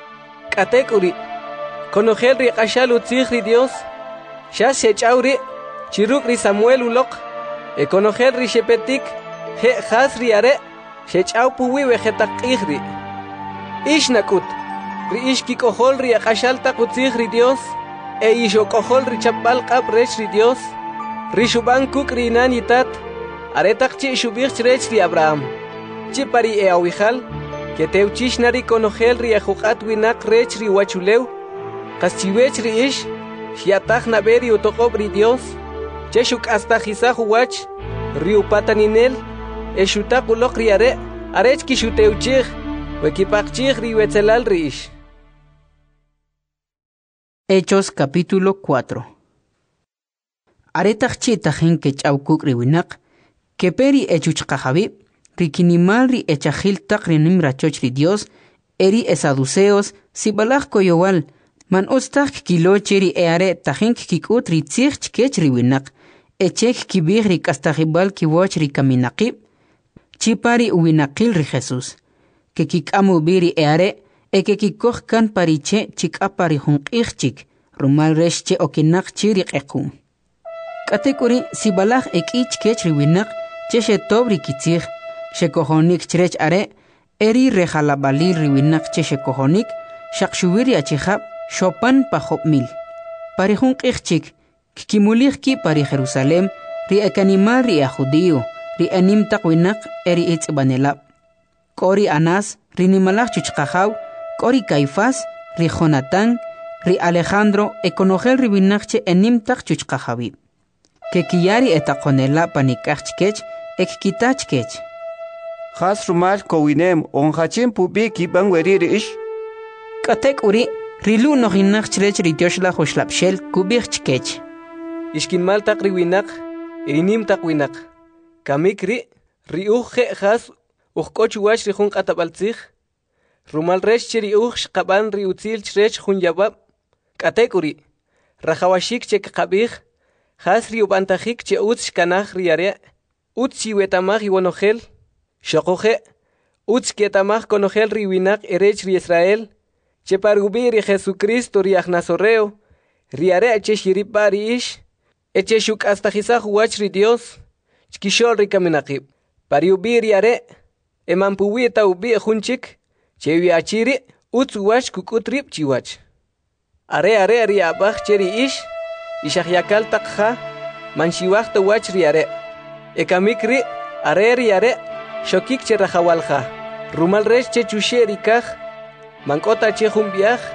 Katek uri, konogel ri kashal utzij ri Dios, shas shechaw ri, chiruk ri Samuel ulok, konogel ri shepetik, he has ri are, shechaw puwi vegetak ri. Ish nakut, ri ish kikohol ri kashal tak utzij ri Dios, ishokohol ri chapal kap rech ri Dios, ri shuban kuk ri nanitat, aretak chi shubij chrech ri Abraham. Chi pari awijal, que teuchish nari konogel ri ajukat winak rech ri wachulew, kaschiwech ri ish, shiataj naberi utokob ri Dios, cheshuk astajizaj uwach, ri upataninel, eshutak ulok ri are, arech kishuteuchij, wekipakchij ri wetzelal ri ish. Hechos capítulo 4. Aretaj chi tajin que chawkuk ri winak, que peri echuchqajabi, rikinimal ri echajil tak rinim rachoch ri Dios, eri esaduceos, sibalaj koyowal, man ostak kilo cheri eare tajin kikut ri tzij chkech ri winak, echek kibij ri kastajibal kiwoch ri kaminaqib, chipari uwinaqil ri Jesús, que kikamu biri eare, que kikoj kan pariche chikapari junqij chik, rumal reshche okinak chiri qequm. Katekuri sibalaj ekich kech ri winak, cheshe tobri kitzij, shekohonik chrech are, eri rejalabalil ri winak cheshe kohonik, shakshubiri achijab, shopan pajop mil. Pari junqij chik, kikimulij ki pari Jerusalem, ri ekanimal ri a judío, ri anim tak winak eri itzbanelab. Kori Anas, ri nimalaj chuchqajaw, Kori Caifás, ri Jonatán, ri Alejandro, ekonogel ri winakche enim tak chuchqajabi. Que kiyari etakonela panikachkech, ekkitachkech. Has rumal kowinem, onhachin pubi kiban weriri ish. Katek uri, rilu nohinachchrech ri tioshla hoshlapshel kubichkech. Ishkinmal tak ri winak, irinim tak winak. Kamikri, ri uje has, ujkochuach ri junk atabaltzij. Rumal rech cheri uj qaban ri utzil chrech jun yabab. Katek uri, rajawashik chek qabij, has ri ubantajik che utz kanaj ri are, utz chiwetamaj iwanogel, shokoje, utz ketamaj konogel ri winak erech ri Israel, che pargubi ri Jesucristo ri ajnazorreo, ri are che shiripa ri ish, eche shuk astajizaj uwach ri Dios, chkishol ri kaminaqib, pariubi ri are, emampuwi eta ubi ejunchik, che viachiri, utz uwach kukutrip chiwach. Are ri abaj cheri ish, ishahyakal takha, manshiwach tawach ri are. Ekamikri, are ri are, shokik che rajawalja. Rumal rech che chushe rikaj, mankota che jumbiaj,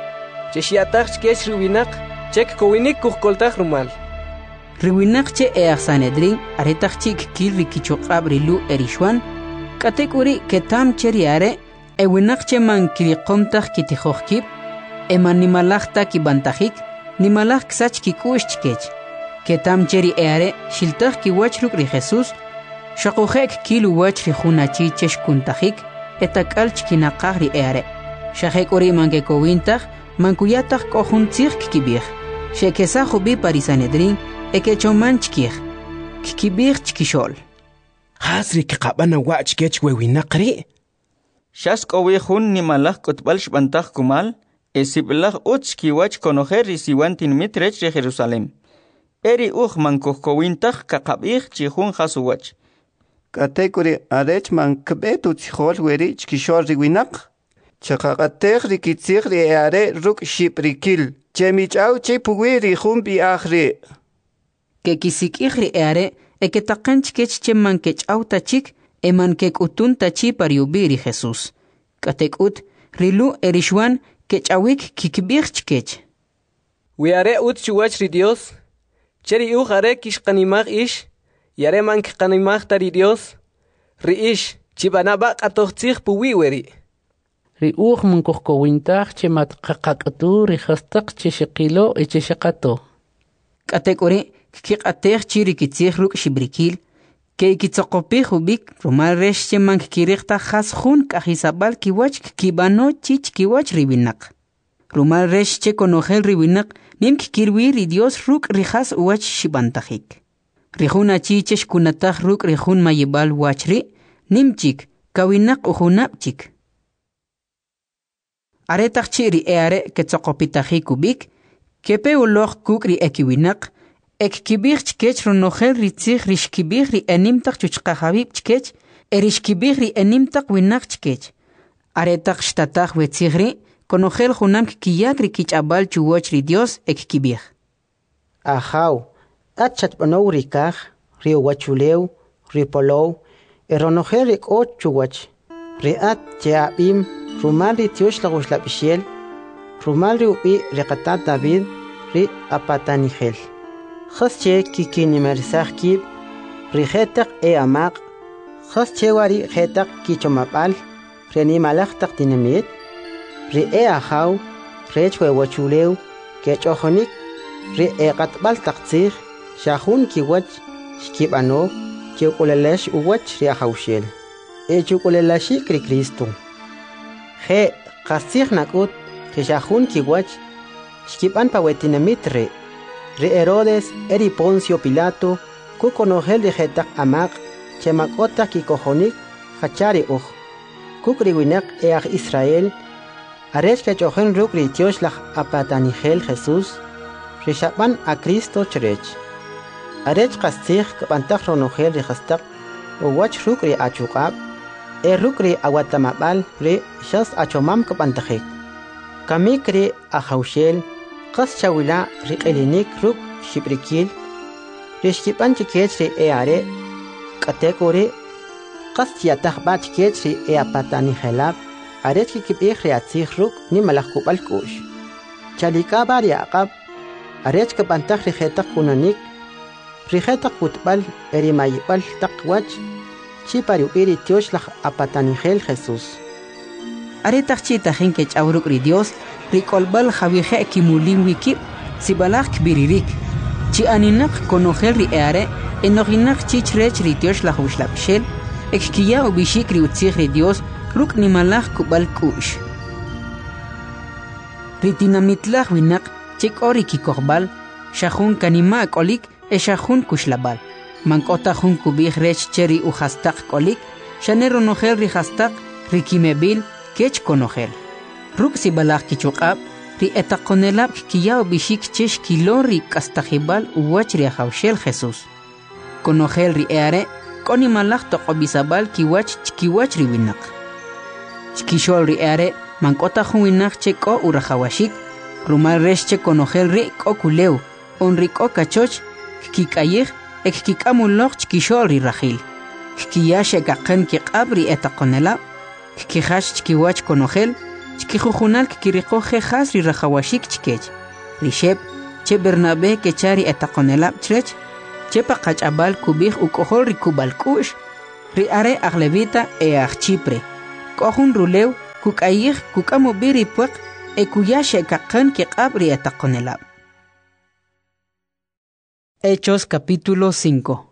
Cheshiataj chkech rubinak, chek kowinik kukoltaj rumal. Riwinak che each Sanedrin, aretaj chik kil rikichoqab rilu erishwan, katekuri ketam cheriare, ewinak che man kiriqomtaj kitijojkib, emanimalajta kibantajik, nimalaj ksach kikush chkech. Ketam cheri eare, shiltaj kiwach rukri Jesus, shaqujek kilu wach rijunachi chesh kuntajik, etakal chkinaqaj eare. Shajek ori manke kowintaj, mankuyataj kohuntzig kibir. Shekesa jubi parisanedrin, ekechoman chkir. Kibir chkishol. Hasri kikabana wach kech wewinaqri. Shask owihun ni malak kotbal shbantaj kumal, esiblah uch kiwach konojer risiwantin mitrech de Jerusalem. Eri mankuhkowintaj kakabih chihun hasuwach. Katekuri arech man kbetu tchol weri chkishol riwinaq. Chaqaqatej rikitzig riare ruk shiprikil. Chemichau chipuwi rihun biachri. Kekisikij riare eketaqan chkech cheman kechau tachik eman kekutun tachi pariubiri Jesus. Katekut rilu erishwan kechawik kikbir chkech. Wiare ut chuwach ri Dios. Cheri are kishqanimag ish. Yare man kqanimag tari Dios. Ri ish chibanabaq atohtzig puwi weri. Riuj munkuhkowintaj che matqaqaqatu rihastaq che shiqilo che shaqato. Katekuri kiqatej chirikitzig ruk shibrikil ke kitzoqopij ubik rumal resh che man kirikta has jun kajisabal kiwach kibano chich kiwach ribinak. Rumal resh che konojel ribinak nim kirwi ri Dios ruk rijas uwach shibantajik. Rijun achichesh kunataj ruk rijun mayibal wachri nimchik kawinak ujunapchik. Aretaj chiri eare ketzoqopitajik ubik kepe uloj kukri ekiwinak ek kibir chkech ronojel ritzig rishkibir ri enimtak chuchqahabib chkech erishkibir ri enimtak winak chkech. Aretaj shtataj wetzigri konojel junam kiyak ri kichabal chuwoch ri Dios ek kibir. Ahaw, achat panow rikaj, ri wachulew, ri polow, eronojel rik och chuwoch, ri at cheabim, rumal ri tiosh laguslapishel, rumal ri ubi riqatat David, ri apatanigel. Khasche kikinimersaj kib, ri jetak e amaq, khasche wari jetak kichomapal, reni malajtak dinamit, ri e ahaw, rechwe wachulew, kechohonik, ri e qatbal taqtzig, shahun kiwach, shkibano, kiukulelesh uwach ri ahawshel. E chukulelashi kri Cristo. He qastig nakut, keshahun kiwach, shkiban pawetinamitre, ri Herodes eri Poncio Pilato, kukonojel de jetak amaq, chemakota kikohonik, hachari uj. Kukriwinak each Israel, arech kechohen rukri tioslach apatanigel Jesus, rishaban a Cristo cherech. Arech qastig kabantak ronojel rihastak, uwach rukri achukab, rukri awatamabal ri shas achomam kabantajik. Kamikri ahawshel, qas chawila riqelinik ruk shibrikil, rishkipan chikech ri eare, katekuri, qas tiataj ba chikech ri apatanigelab, arech kikibig ri atzig ruk ni malakubal kush. Chalikaba ri aqab, arech kabantaj ri jetak kunanik, ri jetak kutbal eri mayibal takwach, chipari iri tioslach apatanigel Jesus. Aretaj chitajin kechau ruk ri Dios, rikolbal javije kimulin wikib, sibalak biririk. Chi aninak konojel ri eare, enoginak chichrech ri tioslach uslapshel, ekkiya ubishik ri utzig ri Dios, ruk nimalach kubal kush. Ritinamitlach winak, chik ori kikorbal, shahun kanima kolik, shahun kushlabal. Mankota jun kubig rech cheri uhastak kolik, shanero nojel ri hastak, rikimebil, kech konojel. Ruk sibalach kichukab, ri etakonelab kiya ubishik chesh kilori kastajibal uwach ri ahawshel Jesus. Konojel ri eare, konimalach toqobisabal kiwach chkiwach ri winak. Chkishol ri eare, mankota jun winak cheko urahawashik, rumal resh che konojel ri kokuleu, on ri kokachoch, kikayig, ek kikamulok chkishol ri rahil. Kiya shekaqen kiqab ri etakonelab, kihash chkiwach konojel, chkijujunal kikiriqo jejas ri rajawashik chkech. Rishep, che Bernabé kechari etaqonelab chrech, che paqach'abal kubij ukohol ri kubalkush, ri are aglevita e Chipre. Kohun rulew kukayij kukamubiri puek e kuyashe kakan kiqab ri etaqonelab. Hechos capítulo 5.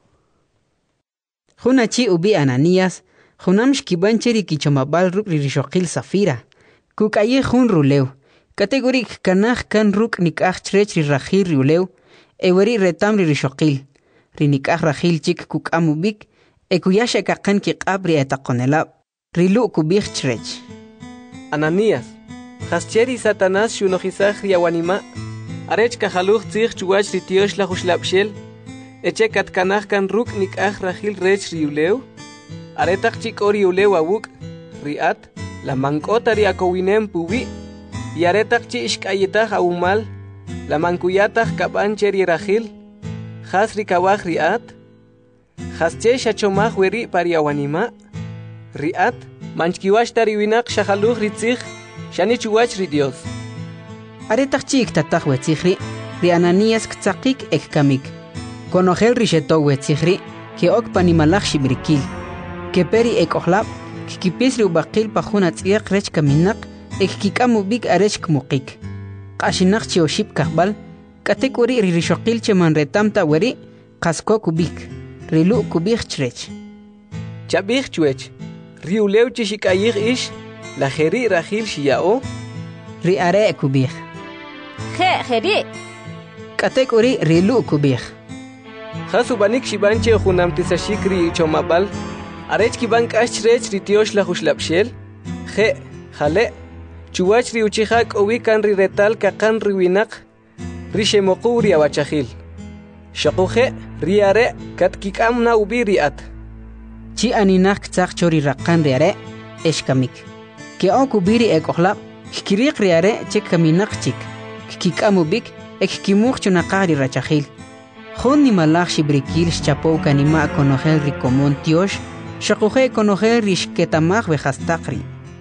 Junachi ubi Ananías, junam shkibancheri kichomabal ruk rishoqil Safira. Kukaye jun rulew. Kategorik kanaj kan ruk nikaj chrech rajir rulew. Eweri retam rishoqil. Rinikaj rajil chik kukamubik. E kuyashe kakan kiqabri etaqonelab. Rilu kubik chrech. Ananías, hascheri Satanás shunojizaj riawanima. Arech kajaluj tzig chuwach ritiosh la jushlapshel. Eche katkanaj kan ruk nikaj rajil rech riulew. Aretak chik ori ulew awuk. Riat, la mankota riakowinem puwi. Y aretak chi ishkayetaj aumal. La mankuyataj kapancheri rajil. Has rikawaj riat. Hasche shachomaj weri pariawanima. Riat, manchkiwash tariwinak shajaluj ritzig. Shani chuwach ridios. Aretak chik tataj wetzigri, ri Ananías ktzakik ek kamik. Konogel risheto wetzigri, ke ok panimalaj shibrikil. Ke peri ek ohlab, kikipis ri ubaqil pajuna tziyaq rech kaminak, ek kikamubik arech kmukik. Qashinak chioship kahbal, katek uri ri rishoqil che manretamta weri, qasko kubik, rilu kubik chrech. Chabik chwech, riulew chishikayig ish, la jeri rajil shiyao. Ri are kubik. Jeri. Katek uri rilu kubik. Hasubanik shibanche junam tisashikri chomabal. Arech kibank ashrech ritiosh la jushlapshel. Jale. Chuwach ri uchihak owikan ri retal kakan riwinak. Rishemoku ri awachahil. Shakuje ri are katkikam ubi riat. Chi aninak tzak chori rakan ri are eshkamik. Ke okubiri ekohlab. Kikirik ri are chek kaminak chik. Kikamubik ek kimuch chunaqari rachahil. Jun ni malaj shibrikil chapo kanima konogel ri komon tiosh, shakuje konogel rishketamaj vejastakri.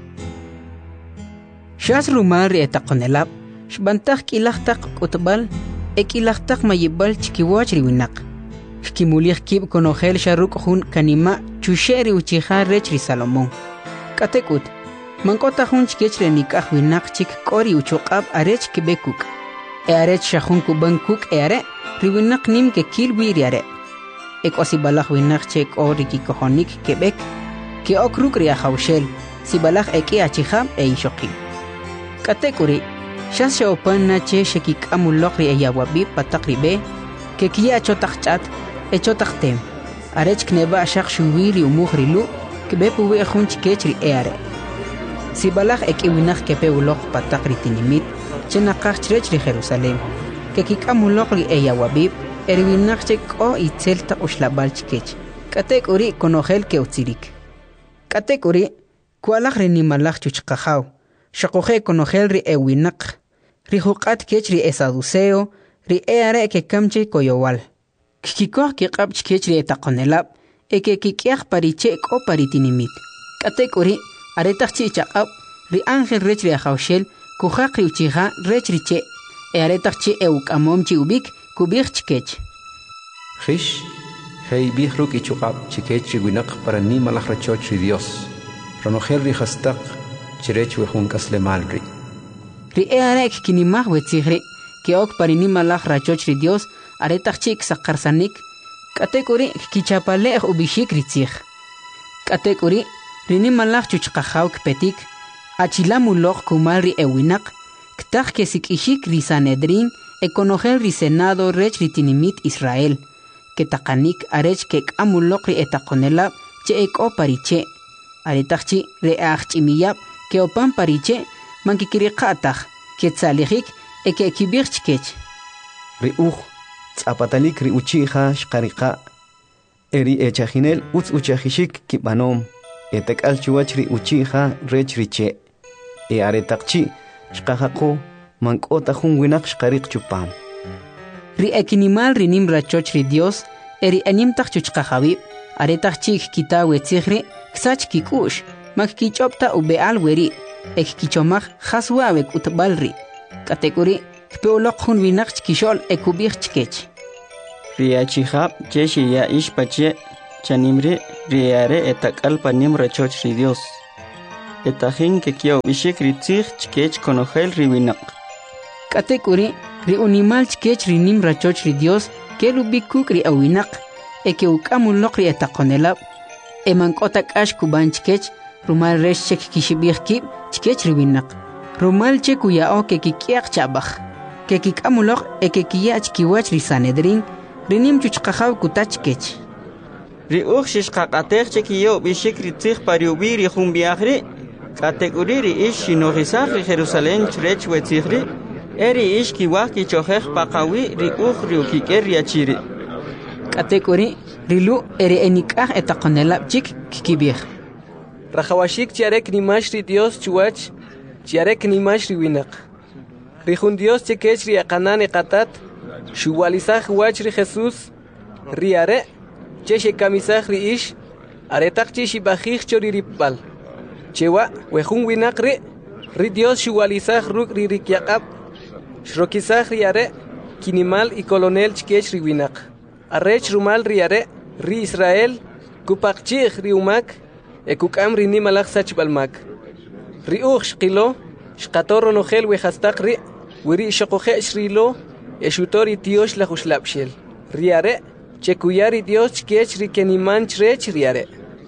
Shas rumar ri etaqonelab, shbantaj kilajtak utbal, ek ilajtak mayibal chikiwach riwinak. Kimulich kib konogel sharuk jun kanima chusheri uchija rech ri Salomón. Katekut. Mankota jun chikech renikaj winak chik kori uchoqab arech kibekuk. E arech shahun kuban kuk e are, riwinak nim ke kilwi riare. Ek osibalaj winak chek ori kikohonik kebek, ke okruk riajawshel, sibalaj eki achihab e ishoqil. Katekuri, shas shaopan na che shekik amulokri e yawabib patakribe, ke kia chotakchat, e chotaktem. Arech kneba shak shuwiri umujrilu, kebepuwe jun chikech ri e are. Sibalaj ek iwinaj kepe uloj patakri tinimit, chenaqaj chrech ri Jerusalén. Que kikamuloj ri eyawabib, erwinaj chek o itzelta ushlabal chikech. Katek uri konogel ke utzirik. Katek uri, kualaj ri nimalaj chuchkajaw. Shakoje konogel ri ewinaq. Ri huqat kech ri esaduseo, ri eare ke kamche koyowal. Kikikoj kiqab chikech ri etaqonelab, eke kikiaj pariche ko paritinimit. Katek uri, aretak chi chaqab, ri ángel rech ri ajawshel, kujaq ri uchija rech ri che, e aretak chi eukamom chi ubik, kubik chikech. Jish, hei bihruk ichukab chikech riwinak para ni malaj rachoch ri Dios. Ronogel ri hastak, chirech wejun kaslemalri. Ri arek kinimaj wetzigri, ke ok parini malaj rachoch ri Dios, aretak chi ksaqarsanik, katekuri kichapalej ubishik ritzig. Katekuri, rini malaj chuchqajaw kpetik, achilamuloj kumal ri ewinak, ktaj kesikishik ri Sanedrin, ekonogel ri Senado rech ri tinimit Israel, que taqanik arech kek amuloj ri etaqonelab, che eko pariche, aretakchi re achimiyab, que opan pariche, mankikiriqataj, que tzalijik, eke kibirchkech. Ri tzapatalik ri uchija shqariqa, eri echajinel uchajishik kibanom. Etekal chuachri uchija rech riche. E aretakchi shqajaqo mankota jun winak shqariq chupam. Ri ekinimal rinim rachoch ri Dios, eri animtak chuchqajawib, aretakchi kita wetzigri, ksach kikush, mak kichopta ubeal weri, kichomaj haswawek utbalri. Katekuri kpeolok hun winak chkishol ekubich chkech. Riachihab cheshi ya ishpache chanimri riare etakal panim rachoch ri Dios. Etahin que kio bishik ritzich chkech konogel riwinak. Katekuri ri unimal chkech rinim rachoch ri Dios que lubikuk ri awinak que ukamulok ri etakonelab emankotak ash kuban chkech rumal resh chek kishibih kib chkech riwinak. Rumal chek uyao que kikiak chabaj que kikamulok que kiyach kiwach ri Sanedrin rinim chuchqajaw kutach kech. Ri uxhish qaqatech chekiyo bishik ritzich pariubi ri khumbiakhri kategori ri ish shinogisach ri Jerusalén chrech wetzihri eri ish kiwah kichohej paqawi ri ukh ri ukiker ri achiri kategori rilu eri enikah etaqonelab chik kikibih rajawashik chiarek nimash ri Dios chuach chiarek nimash ri winak ri jun Dios chekech ri aqanan qatat shuwalizaj wach ri Jesús ri are cheche kamisaj ri ish aretaq chishi bajij chori ripbal chewa wejun winak ri Dios shuwalizaj ruk ri rikyaqab shrokizaj ri are kinimal y colonel chkech ri winak arrech rumal ri are ri Israel kupaqchij ri umak ekukam ri nimalaj sachbalmak ri uj shqilo shqator nogel wejastaq ri wiri shoqoje shrilo eshutori tiosh la jushlapshel riare chekuyari Dios chkech ri keniman chrech riare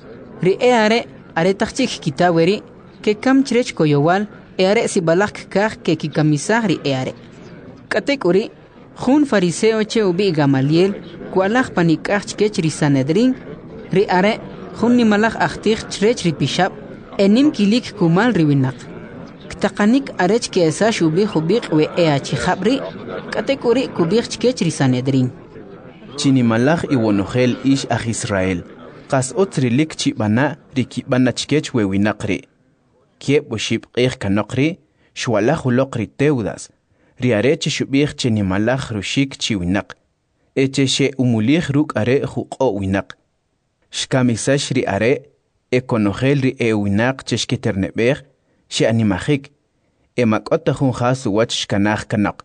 ri are tachik kitaweri ke kam chrech koyowal are sibalak kah ke kikamisah ri are katekuri jun fariseo che ubi Gamaliel kualaj panikah chkech ri Sanedrin ri are jun nimalaj achtich chrech ri pishab enim kilik kumal ri winak ktaqanik arech ke esa shubi khubiq we eachi khabri katekuri kubich chkech ri Sanedrin chini malaj iwonogel ish aj Israel qas otrilik chibana rikibana chkech we winaqri kie boshib qih kanaqri shwalaj uloqri teudas riarech shubich chini malaj rushik chi winaq eche she umulih ruk are khuqo winaq shkamisash ri are ekonogel ri winaq cheshkiternebeh she animajik emakota jun khas wach shkanaj kanaq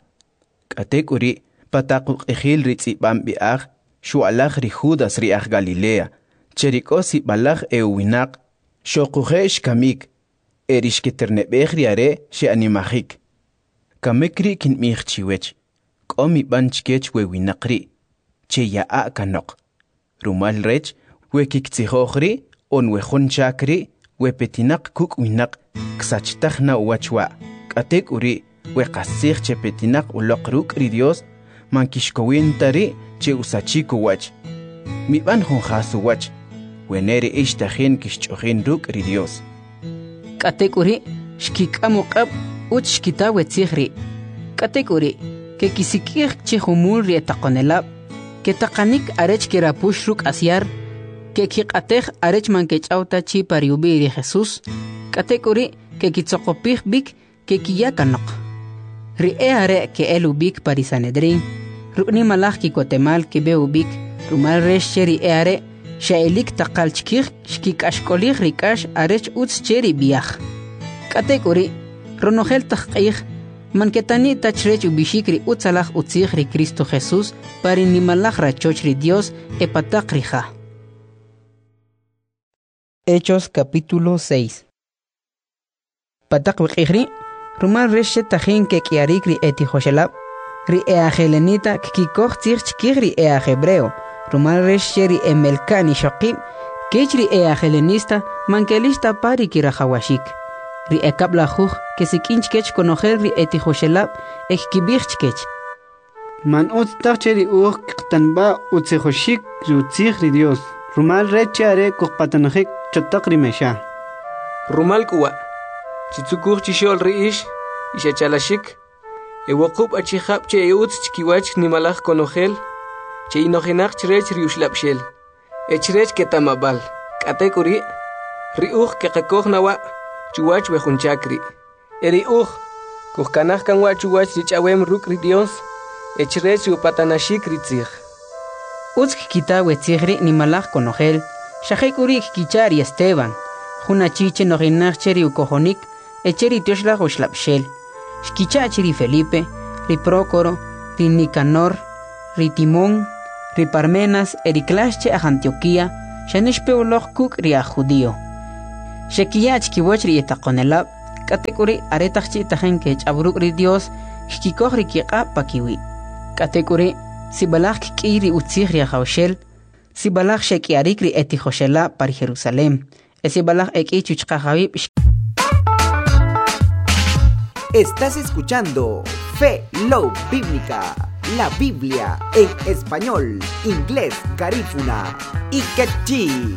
katekuri pataquk ejil ritzibam biag shualaj ri Judas ri aj Galilea cherikosi balaj winaq shoqujesh kamik erishkiternebeh ri are she animajik kamikri kin michchiwech qomi banchkech we winaqri che yaa kanaq rumal rech we kiktsijohri on we khonchakri we petinaq kuk winaq ksachtajna wachwa katek uri we qasig che petinaq uloqruk ri Dios mankishkowintari che usachiko wach mi ban jon khasu wach weneri ishtahin kishchojin ruk ri Dios katek uri shkikamu qab uchkita wetzihri katek uri ke kisikir che humul ri taqonelab ke taqanik arech kirapush ruk asyar que kiqatej arech mankechauta chi pariubi ri Jesús katekuri que kitzokopij bik que kiyakanok ri are que elubik pari Sanedrin rukni malaj kikotemal que beubik rumal resh cheri are shaelik taqalchkij shkikashkolij rikash arech utz cheri biaj katekuri ronogel taqij manketani tachrech ubishik ri utzalaj utzij ri Cristo Jesús pari nimalaj rachoch ri Dios epataq rija. Hechos capítulo 6. Patak wikri rumal reshe tajin ke kiarik ri etihoshelab ri helenita kikoj tzich kigri hebreo rumal reshe ri emelkani shoqib kechri helenista mankelista pari kirajawashik ri ekabla juj que sikinch kech konojer ri etihoshelab ekibich kech man utacheri uj qtanba utsehoshik rutzig ri Dios rumal reche are kuqpatanajik chotaqri mesha rumal kuwa chitsukuj chishol ri ish ishachalashik ewaqub achihab che eutz chkiwach nimalaj konogel che inojenaq chrech ri ushlapshel echrech ketamabal katekuri ri uj keqekoj nawa chuwach wejunchakri eri uj kujkanaj kanwa chuwach ri chawem ruk ri Dios echrech upatanashik ri tzig Utsk kita wetzigri nimalaj konogel, shahekuri kichari Esteban, juna chiche noginach cheri ukojonik, echeri tioshla goshlapshel. Shkicha ri Felipe, ri Prócoro, ri Nicanor, ri Timón, ri Parmenas, ericlasche a Antioquía, shanishpeulog kuk ri a judío. Shekiach kiwach ri etakonelab, katekuri aretachchi tajen kech abruk ri Dios, shkikoh ri kiqa pakiwi. Katekuri sibalach kiri utzich ri haushel, sibalach shekiarik ri etijoshela par Jerusalem. Sibalach eki chuchqahawib. Estás escuchando Fe Love Bíblica, la Biblia en español, inglés, garífuna y quechí.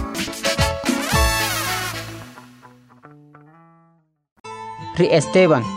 Ri Esteban